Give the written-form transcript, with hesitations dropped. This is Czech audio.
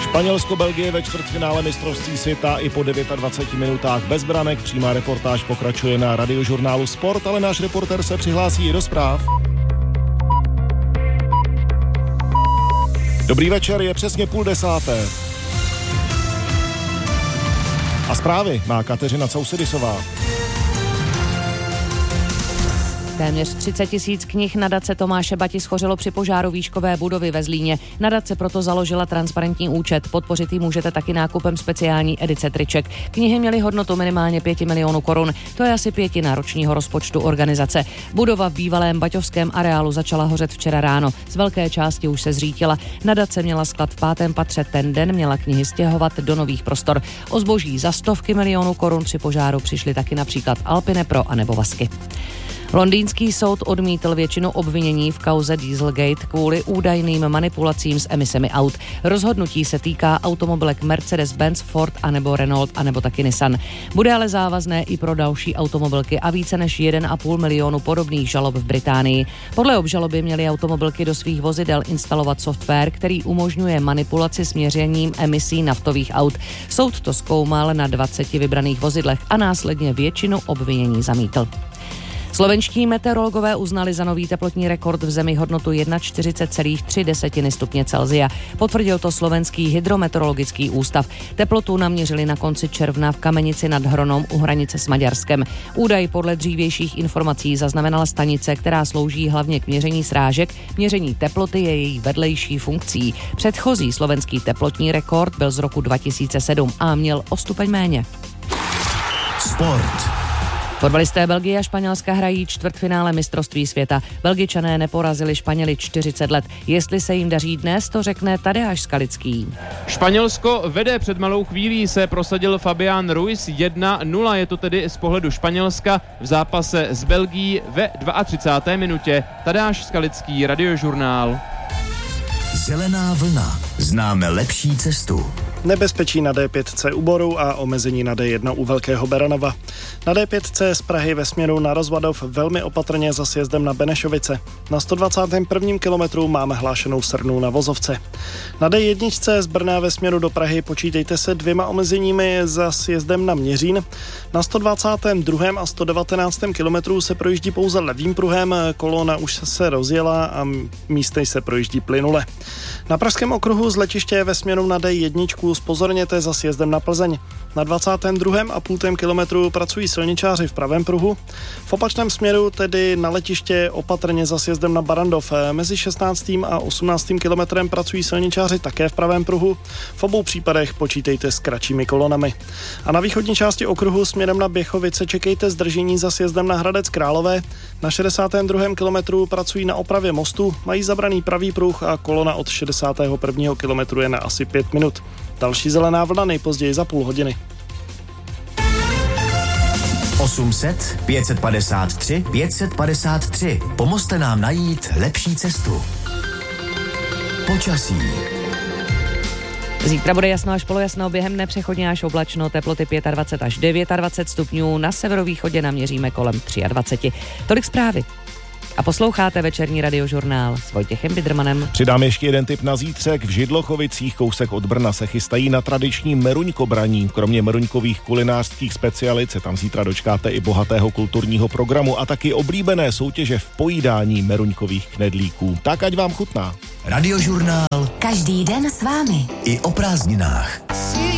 Španělsko-Belgie ve čtvrtfinále mistrovství světa i po 29 minutách bez branek. Přímá reportáž pokračuje na Radiožurnálu Sport, ale náš reportér se přihlásí i do zpráv. Dobrý večer, je přesně 9:30. A zprávy má Kateřina Cousedisová. Téměř 30 000 knih nadace Tomáše Bati schořelo při požáru výškové budovy ve Zlíně. Nadace proto založila transparentní účet. Podpořit ji můžete taky nákupem speciální edice triček. Knihy měly hodnotu minimálně 5 milionů korun. To je asi 1/5 ročního rozpočtu organizace. Budova v bývalém baťovském areálu začala hořet včera ráno. Z velké části už se zřítila. Nadace měla sklad v 5. patře, ten den měla knihy stěhovat do nových prostor. O zboží za stovky milionů korun při požáru přišly taky například Alpine Pro anebo Vasky. Londýnský soud odmítl většinu obvinění v kauze Dieselgate kvůli údajným manipulacím s emisemi aut. Rozhodnutí se týká automobilek Mercedes-Benz, Ford anebo Renault anebo taky Nissan. Bude ale závazné i pro další automobilky a více než 1,5 milionu podobných žalob v Británii. Podle obžaloby měly automobilky do svých vozidel instalovat software, který umožňuje manipulaci s měřením emisí naftových aut. Soud to zkoumal na 20 vybraných vozidlech a následně většinu obvinění zamítl. Slovenští meteorologové uznali za nový teplotní rekord v zemi hodnotu 41,3 stupně Celsia. Potvrdil to slovenský hydrometeorologický ústav. Teplotu naměřili na konci června v Kamenici nad Hronom u hranice s Maďarskem. Údaj podle dřívějších informací zaznamenala stanice, která slouží hlavně k měření srážek. Měření teploty je její vedlejší funkcí. Předchozí slovenský teplotní rekord byl z roku 2007 a měl o stupeň méně. Sport. Fotbalisté Belgie a Španělska hrají čtvrtfinále mistrovství světa. Belgičané neporazili Španěli 40 let. Jestli se jim daří dnes, to řekne Tadeáš Skalický. Španělsko vede, před malou chvílí se prosadil Fabián Ruiz 1-0, je to tedy z pohledu Španělska v zápase s Belgií ve 32. minutě. Tadeáš Skalický, Radiožurnál. Zelená vlna. Známe lepší cestu. Nebezpečí na D5 u Boru a omezení na D1 u Velkého Beranova. Na D5 z Prahy ve směru na Rozvadov velmi opatrně za sjezdem na Benešovice. Na 121. kilometru máme hlášenou srnu na Vozovce. Na D1 z Brna ve směru do Prahy počítejte se 2 omezeními za sjezdem na Měřín. Na 122. a 119. kilometru se projíždí pouze levým pruhem, kolona už se rozjela a místy se projíždí plynule. Na Pražském okruhu z letiště ve směru na D1 zpozorněte za sjezdem na Plzeň. Na 22,5 kilometru pracují silničáři v pravém pruhu. V opačném směru, tedy na letiště, opatrně za sjezdem na Barandov. Mezi 16. a 18. kilometrem pracují silničáři také v pravém pruhu. V obou případech počítejte s kratšími kolonami. A na východní části okruhu směrem na Běchovice čekejte zdržení za sjezdem na Hradec Králové. Na 62. kilometru pracují na opravě mostu, mají zabraný pravý pruh a kolona od 61. kilometru je na asi 5 minut. Další zelená vlna nejpozději za půl hodiny. 800 553 553. Pomozte nám najít lepší cestu. Počasí. Zítra bude jasno až polojasno, během dne přechodně až oblačno, teploty 25 až 29 stupňů, na severovýchodě naměříme kolem 23. Tolik zprávy. A posloucháte večerní Radiožurnál s Vojtěchem Bidrmanem. Přidám ještě jeden tip na zítřek. V Židlochovicích kousek od Brna se chystají na tradiční meruňkobraní. Kromě meruňkových kulinářských specialit se tam zítra dočkáte i bohatého kulturního programu a taky oblíbené soutěže v pojídání meruňkových knedlíků. Tak ať vám chutná. Radiožurnál. Každý den s vámi. I o prázdninách.